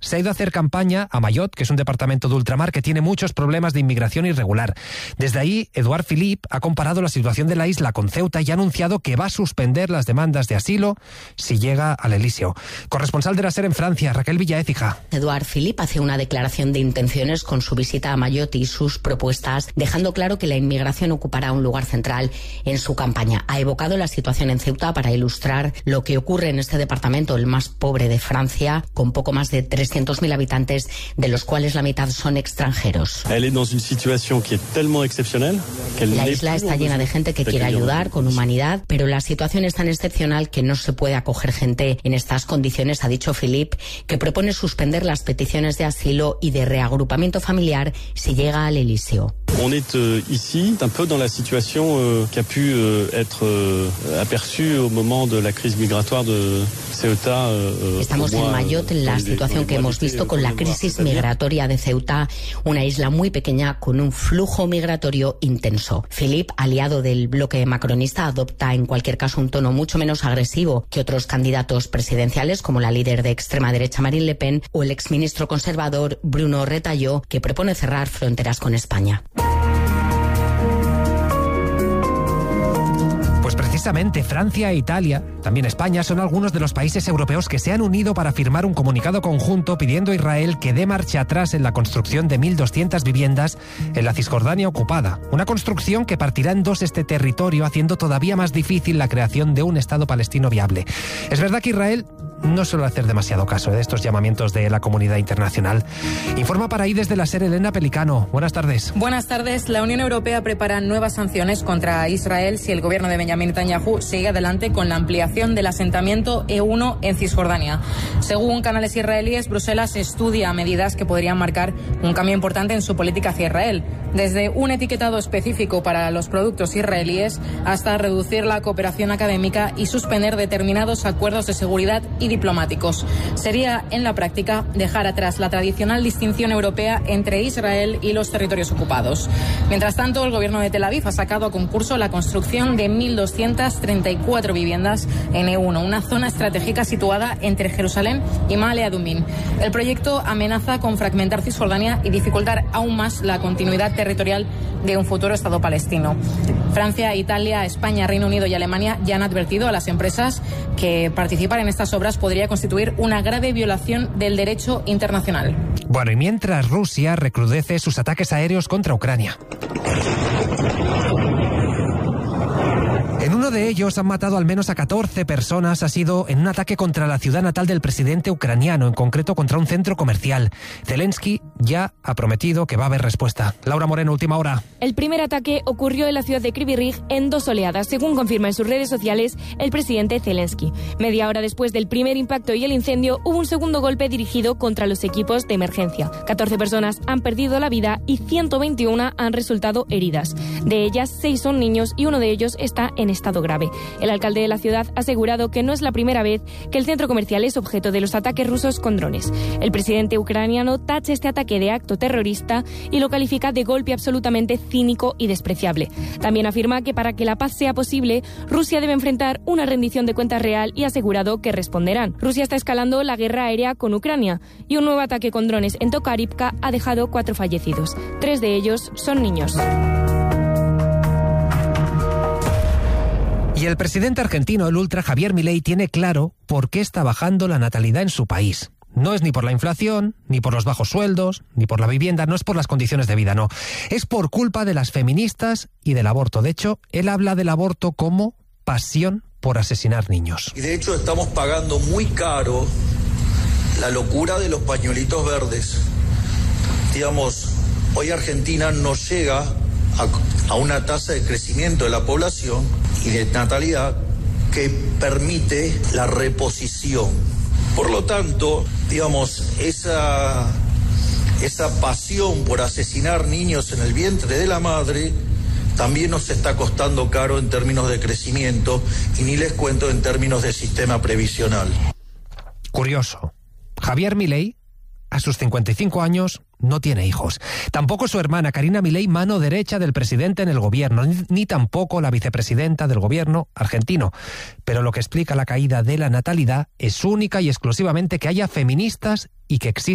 se ha ido a hacer campaña a Mayotte, que es un departamento de ultramar que tiene muchos problemas de inmigración irregular. Desde ahí, Édouard Philippe ha comparado la situación de la isla con Ceuta y ha anunciado que va a suspender las demandas de asilo si llega al Elíseo. Corresponsal de la SER en Francia, Raquel Villaécija. Édouard Philippe hace una declaración de intenciones con su visita a Mayotte y sus propuestas, dejando claro que la inmigración ocupará un lugar central en su campaña. Ha evocado la situación en Ceuta para ilustrar lo que ocurre en este departamento, el más pobre de Francia, con poco más de 300.000 habitantes, de los cuales la mitad son extranjeros. La isla está llena de gente que quiere ayudar con humanidad, pero la situación es tan excepcional que no se puede acoger gente en estas condiciones, ha dicho Philippe, que propone suspender las peticiones de asilo y de reagrupamiento familiar si llega al Elíseo. On est ici un peu dans la situation qui a pu être aperçue au moment de la crise migratoire de Ceuta. Estamos en Mayotte, en la situación que hemos visto con la crisis migratoria de Ceuta, una isla muy pequeña con un flujo migratorio intenso. Philippe, aliado del bloque macronista, adopta en cualquier caso un tono mucho menos agresivo que otros candidatos presidenciales, como la líder de extrema derecha Marine Le Pen o el exministro conservador Bruno Retailleau, que propone cerrar fronteras con España. Precisamente Francia e Italia, también España, son algunos de los países europeos que se han unido para firmar un comunicado conjunto pidiendo a Israel que dé marcha atrás en la construcción de 1.200 viviendas en la Cisjordania ocupada. Una construcción que partirá en dos este territorio, haciendo todavía más difícil la creación de un Estado palestino viable. Es verdad que Israel no suele hacer demasiado caso de estos llamamientos de la comunidad internacional. Informa para ahí desde la SER Elena Pelicano. Buenas tardes. Buenas tardes. La Unión Europea prepara nuevas sanciones contra Israel si el gobierno de Benjamín Netanyahu sigue adelante con la ampliación del asentamiento E1 en Cisjordania. Según canales israelíes, Bruselas estudia medidas que podrían marcar un cambio importante en su política hacia Israel, desde un etiquetado específico para los productos israelíes hasta reducir la cooperación académica y suspender determinados acuerdos de seguridad y diplomáticos. Sería, en la práctica, dejar atrás la tradicional distinción europea entre Israel y los territorios ocupados. Mientras tanto, el gobierno de Tel Aviv ha sacado a concurso la construcción de 1.234 viviendas en E1, una zona estratégica situada entre Jerusalén y Maale Adumim. El proyecto amenaza con fragmentar Cisjordania y dificultar aún más la continuidad territorial de un futuro Estado palestino. Francia, Italia, España, Reino Unido y Alemania ya han advertido a las empresas que participar en estas obras podría constituir una grave violación del derecho internacional. Bueno, y mientras Rusia recrudece sus ataques aéreos contra Ucrania. En uno de ellos han matado al menos a 14 personas. Ha sido en un ataque contra la ciudad natal del presidente ucraniano, en concreto contra un centro comercial. Zelensky ya ha prometido que va a haber respuesta. Laura Moreno, última hora. El primer ataque ocurrió en la ciudad de Kryvyi Rih en 2 oleadas, según confirma en sus redes sociales el presidente Zelensky. Media hora después del primer impacto y el incendio, hubo un segundo golpe dirigido contra los equipos de emergencia. 14 personas han perdido la vida y 121 han resultado heridas. De ellas, 6 son niños y uno de ellos está en estado grave. El alcalde de la ciudad ha asegurado que no es la primera vez que el centro comercial es objeto de los ataques rusos con drones. El presidente ucraniano tacha este ataque de acto terrorista y lo califica de golpe absolutamente cínico y despreciable. También afirma que para que la paz sea posible, Rusia debe enfrentar una rendición de cuentas real y ha asegurado que responderán. Rusia está escalando la guerra aérea con Ucrania y un nuevo ataque con drones en Tokarivka ha dejado 4 fallecidos. 3 de ellos son niños. Y el presidente argentino, el ultra Javier Milei, tiene claro por qué está bajando la natalidad en su país. No es ni por la inflación, ni por los bajos sueldos, ni por la vivienda, no es por las condiciones de vida, no. Es por culpa de las feministas y del aborto. De hecho, él habla del aborto como pasión por asesinar niños. Y de hecho estamos pagando muy caro la locura de los pañuelitos verdes. Digamos, hoy Argentina no llega a una tasa de crecimiento de la población y de natalidad que permite la reposición. Por lo tanto, digamos, esa pasión por asesinar niños en el vientre de la madre también nos está costando caro en términos de crecimiento y ni les cuento en términos de sistema previsional. Curioso. Javier Milei, a sus 55 años, no tiene hijos. Tampoco su hermana Karina Milei, mano derecha del presidente en el gobierno, ni tampoco la vicepresidenta del gobierno argentino. Pero lo que explica la caída de la natalidad es única y exclusivamente que haya feministas y que exista